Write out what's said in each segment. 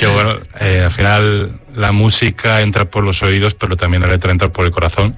que bueno, al final la música entra por los oídos, pero también la letra entra por el corazón.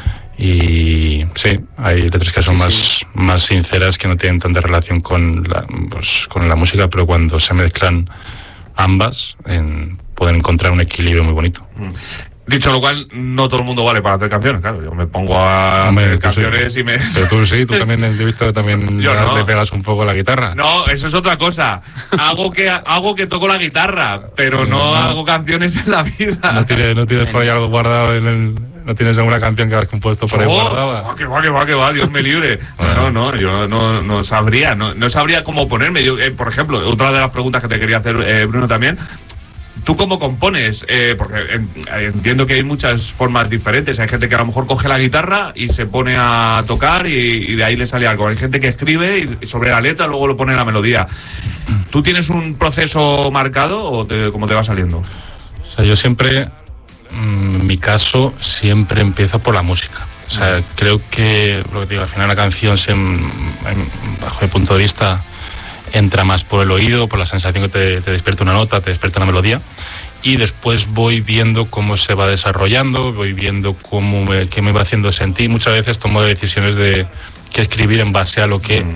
Y sí, hay letras que son más sinceras, que no tienen tanta relación con la música, pero cuando se mezclan ambas, pueden encontrar un equilibrio muy bonito. Dicho lo cual, no todo el mundo vale para hacer canciones, claro. Yo me pongo a hacer canciones y me... Pero tú sí, tú también he visto que también le pegas un poco la guitarra. No, eso es otra cosa. Hago que toco la guitarra, pero no hago canciones en la vida. No tienes por ahí algo guardado ¿No tienes alguna canción que has compuesto por ahí guardada? Que va, Dios me libre. No, yo no sabría, no sabría cómo ponerme. Yo, por ejemplo, otra de las preguntas que te quería hacer, Bruno, también. ¿Tú cómo compones? Porque entiendo que hay muchas formas diferentes. Hay gente que a lo mejor coge la guitarra y se pone a tocar y de ahí le sale algo. Hay gente que escribe y sobre la letra luego lo pone en la melodía. ¿Tú tienes un proceso marcado o cómo te va saliendo? O sea, yo siempre, en mi caso, siempre empiezo por la música. O sea, creo que, lo que te digo, al final la canción, bajo mi punto de vista, entra más por el oído, por la sensación que te despierta una nota, te despierta una melodía, y después voy viendo cómo se va desarrollando, voy viendo qué me va haciendo sentir. Muchas veces tomo decisiones de qué escribir en base a lo que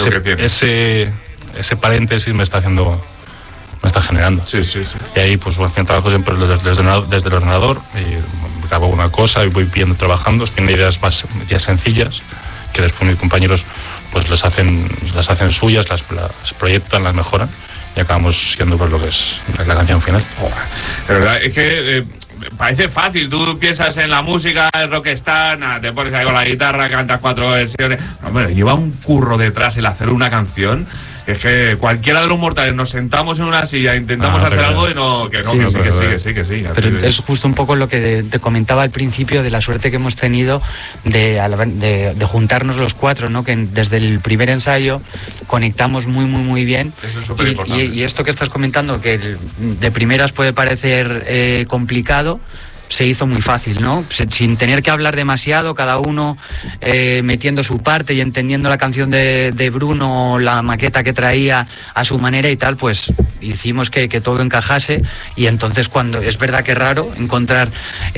ese paréntesis me está generando. Sí. Y ahí pues al final trabajo siempre desde el ordenador, y grabo una cosa y voy viendo, trabajando, tiene ideas sencillas que después mis compañeros pues las hacen suyas, las proyectan, las mejoran y acabamos siendo pues lo que es la canción final. De verdad, es que parece fácil. Tú piensas en la música, el rockstar, te pones ahí con la guitarra, cantas 4 versiones. No, hombre, lleva un curro detrás el hacer una canción. Es que cualquiera de los mortales nos sentamos en una silla, intentamos hacer algo y que sí. Pero es justo un poco lo que te comentaba al principio, de la suerte que hemos tenido de juntarnos los 4, ¿no? Que desde el primer ensayo conectamos muy bien. Eso es súper importante. Y esto que estás comentando, que de primeras puede parecer complicado, se hizo muy fácil, ¿no? Sin tener que hablar demasiado, cada uno metiendo su parte y entendiendo la canción de Bruno, la maqueta que traía a su manera y tal, pues hicimos que todo encajase. Y entonces, cuando es verdad que es raro encontrar,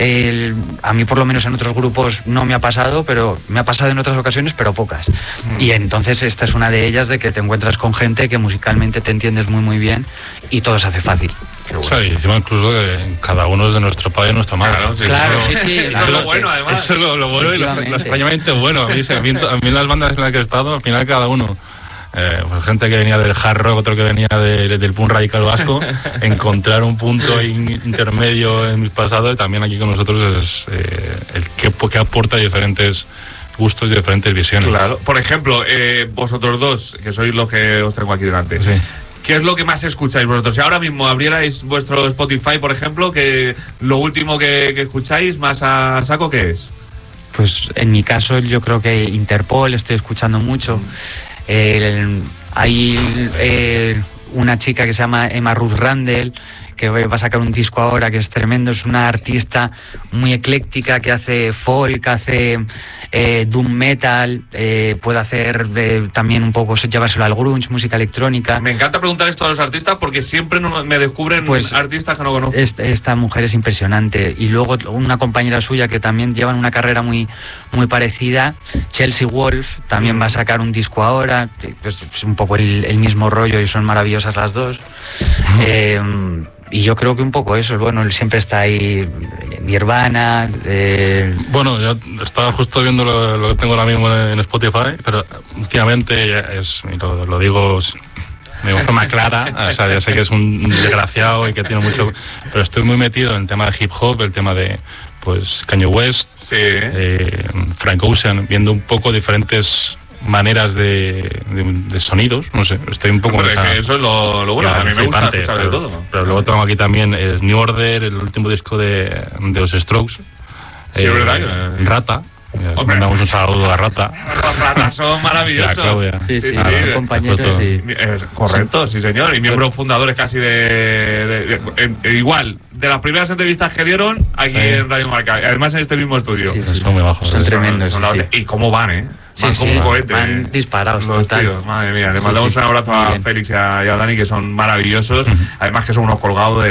a mí por lo menos en otros grupos no me ha pasado, pero me ha pasado en otras ocasiones, pero pocas. Y entonces esta es una de ellas, de que te encuentras con gente que musicalmente te entiendes muy bien y todo se hace fácil. O sea, y encima incluso de cada uno es de nuestro padre y nuestra madre. Claro, sí. Eso es lo bueno, además. Eso es lo bueno y lo extrañamente bueno. A mí las bandas en las que he estado, al final cada uno, pues gente que venía del hard rock, otro que venía del punk radical vasco, encontrar un punto intermedio en mis pasados, y también aquí con nosotros es el que aporta diferentes gustos y diferentes visiones. Claro. Por ejemplo, vosotros dos, que sois los que os tengo aquí delante. Sí. ¿Qué es lo que más escucháis vosotros? Si ahora mismo abrierais vuestro Spotify, por ejemplo, que lo último que escucháis más a saco, ¿qué es? Pues en mi caso yo creo que Interpol estoy escuchando mucho. Hay una chica que se llama Emma Ruth Randall, que va a sacar un disco ahora que es tremendo. Es una artista muy ecléctica, que hace folk, hace doom metal, puede hacer también un poco, llevárselo al grunge, música electrónica. Me encanta preguntar esto a los artistas porque siempre me descubren artistas que no conozco. Esta mujer es impresionante. Y luego una compañera suya que también llevan una carrera muy parecida, Chelsea Wolfe, también va a sacar un disco ahora. Pues es un poco el mismo rollo y son maravillosas las dos. Y yo creo que un poco eso, bueno, él siempre está ahí, Nirvana. Bueno, yo estaba justo viendo lo que tengo ahora mismo en Spotify, pero últimamente lo digo de forma clara, o sea, ya sé que es un desgraciado y que tiene mucho, pero estoy muy metido en el tema de hip hop, el tema de pues Kanye West, Frank Ocean, viendo un poco diferentes maneras de sonidos, no sé, estoy un poco... Hombre, que eso es lo bueno, a mí me gusta escuchar de todo. Pero luego tengo aquí también el New Order, el último disco de los Strokes. Sí, es verdad. Rata. Mandamos un saludo a Rata. Los Ratas son maravillosos. Sí, compañeros. Correcto, sí señor. Y miembros fundadores casi igual, de las primeras entrevistas que dieron aquí en Radio Marca. Además en este mismo estudio. Sí, son muy bajos. Son tremendos. Y cómo van, Van como un cohete. Van disparados, los total. Tíos, madre mía. Le mandamos un abrazo a Félix y a Dani, que son maravillosos. Además que son unos colgados de